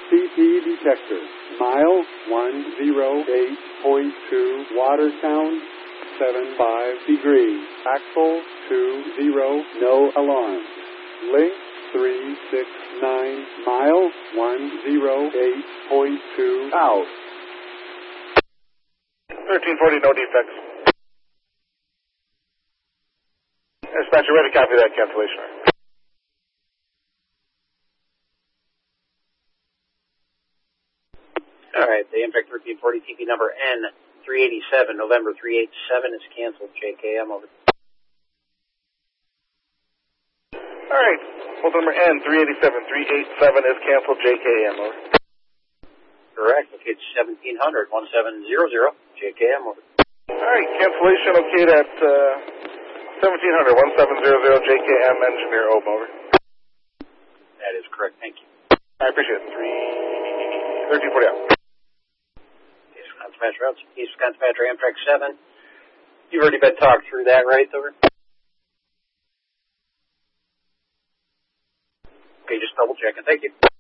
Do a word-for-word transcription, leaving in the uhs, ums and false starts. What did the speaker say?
C P detector. Mile one oh eight point two, water sound seven five degrees. Axle two zero, no alarm. Link three six nine, mile one oh eight point two, out. thirteen forty, no defects. Dispatcher, ready to copy that cancellation. All right, the Amtrak thirteen forty T P number N three eighty-seven, November three eighty-seven is canceled. J K M, over. All right, hold number N three eighty-seven, three eighty-seven is canceled. J K M, over. Correct, located seventeen hundred, seventeen hundred, J K M, over. All right, cancellation located at uh, seventeen hundred, seventeen hundred, J K M, engineer, Open, over. That is correct, thank you. I appreciate it. thirteen forty out. Wisconsin Patch routes, East Wisconsin Patch Amtrak seven. You've already been talked through that, right, over? Okay, just double checking. Thank you.